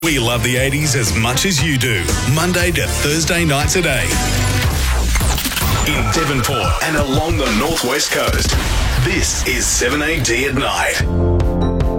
We love the 80s as much as you do. Monday to Thursday nights a day. In Devonport and along the northwest coast. This is 7AD at night.